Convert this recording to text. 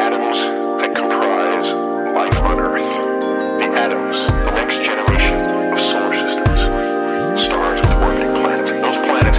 atoms that comprise life on Earth. The atoms, the next